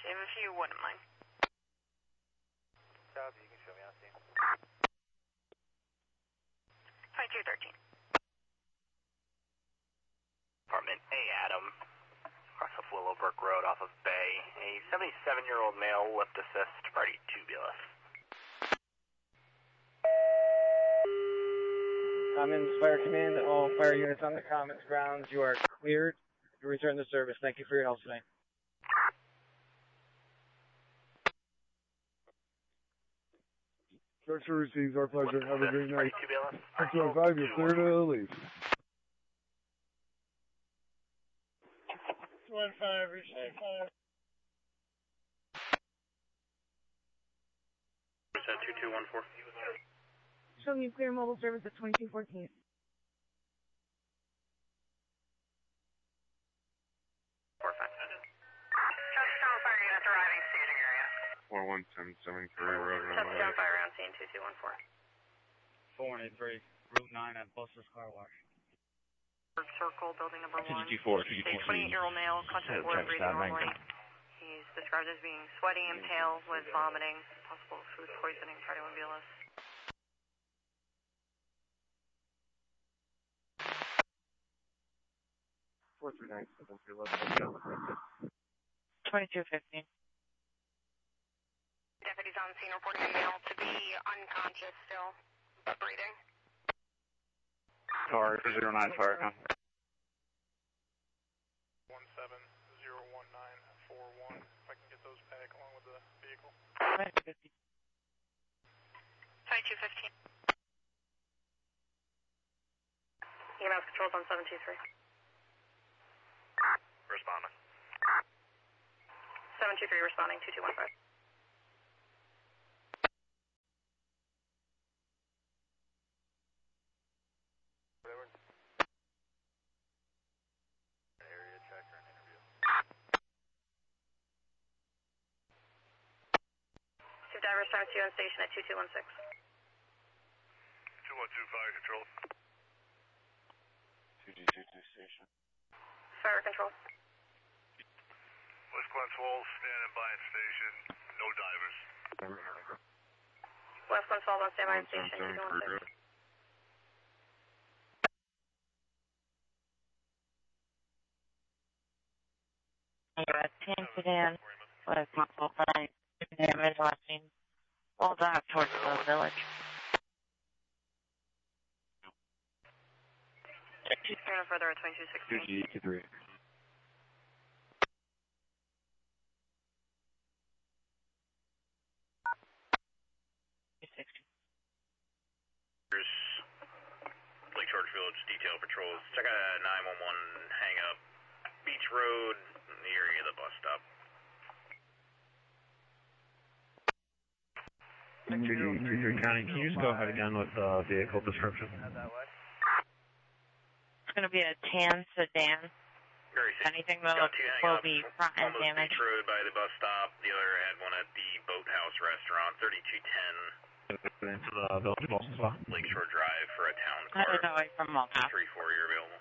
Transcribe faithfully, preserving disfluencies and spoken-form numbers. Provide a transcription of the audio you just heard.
if you wouldn't mind. Copy, you can show me on scene. twenty-two thirteen. Apartment A, Adam. Across of Willowbrook Road off of Bay. A seventy-seven-year-old male lift assist, party tubulus. Commons Fire Command, all fire units on the Commons grounds, you are cleared to return to service. Thank you for your help tonight. Structure receives our pleasure. Have a great night. Tubulus. six one five, you're clear to leave. six one five, receive five. Percent two two one four. Showing you clear mobile service at twenty-two fourteen. Four five. Touchdown fire units arriving, staging area. four one seven seven Curry Road, runway. Touchdown fire around scene two two one four. four one eight three, Route nine at Buster's Car Wash. Circle, building number one. two two four, two two four. A twenty-eight-year-old male, conscious board, breathing normally. He's described as being sweaty and pale with vomiting, possible food poisoning, cardiomobulus. four three nine, twenty-two fifteen. Deputies on scene reporting a male to be unconscious still, but breathing. Car zero nine fire now. one seven zero one nine four one, if I can get those back along with the vehicle. twenty-two fifteen. twenty-two fifteen. E M S controls on seven two three. Responding. seven two three responding, two two one five. Area checker and interview. Two divers times two on station at two two one six. two one two fire control. two G two two station. Fire control. West Glen Falls, standing by at station, no divers. West Glen Falls on standby station, two two one six. A ten sedan with multiple fire damage watching. All back towards the village. Turn further at twenty-two two sixteen. G two three. Lake George Village Detail Patrols. Check out a nine one one hang up. Beach Road, the area of the bus stop. County, can you just go ahead again with the vehicle description? It's going to be a tan sedan. Very safe. Anything will, Got two hang will ups. be front end Almost damage. Beach Road by the bus stop. The other had one at the Boathouse Restaurant, thirty-two ten. Into the village bus stop. Lakeshore Drive for a town Headed car. away from Malta. three four, you're available.